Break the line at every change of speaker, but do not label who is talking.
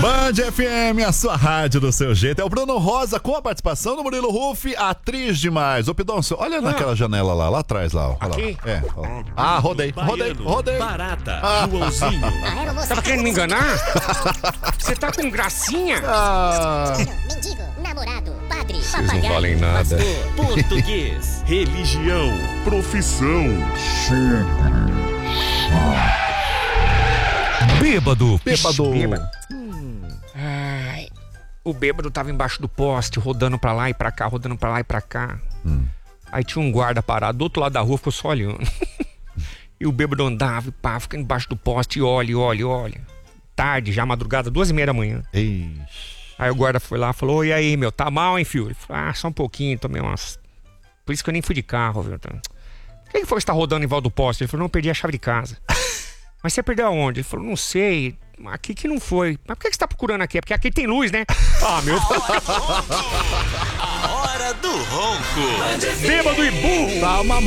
Band FM, a sua rádio do seu jeito. É o Bruno Rosa com a participação do Murilo Ruff, atriz demais. Ô, Pidoncio, olha naquela janela lá atrás lá. Olha
aqui?
Lá. É. Ó. Ah, rodei.
Barata, Joãozinho.
Tava querendo me enganar? Você tá com gracinha?
Mendigo, namorado, padre,
Vocês não
papagaio,
valem nada.
Português, religião, profissão.
Bêbado.
Ai, o bêbado tava embaixo do poste, rodando pra lá e pra cá, rodando pra lá e pra cá. Aí tinha um guarda parado do outro lado da rua, ficou só olhando. E o bêbado andava e pá, ficando embaixo do poste e olha. Tarde, já madrugada, 2h30 da manhã.
Ixi.
Aí o guarda foi lá e falou: e aí, meu, tá mal, hein, filho? Ele falou: só um pouquinho, tomei umas... Por isso que eu nem fui de carro, viu? Por que foi que você tá rodando em volta do poste? Ele falou: não, eu perdi a chave de casa. Mas você perdeu aonde? Ele falou: não sei, aqui que não foi. Mas por que você tá procurando aqui? É porque aqui tem luz, né? Ah, meu...
A hora do ronco.
Bêbado e burro!
Tá uma